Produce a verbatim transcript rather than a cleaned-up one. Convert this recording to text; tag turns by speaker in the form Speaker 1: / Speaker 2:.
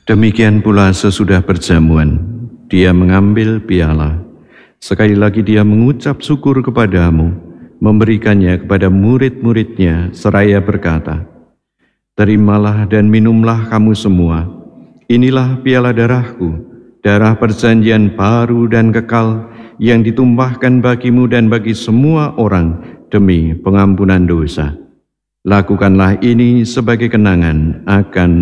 Speaker 1: Demikian pula sesudah perjamuan, dia mengambil piala. Sekali lagi dia mengucap syukur kepadamu, memberikannya kepada murid-muridnya, seraya berkata, "Terimalah dan minumlah kamu semua. Inilah piala darahku, darah perjanjian baru dan kekal yang ditumpahkan bagimu dan bagi semua orang demi pengampunan dosa. Lakukanlah ini sebagai kenangan akan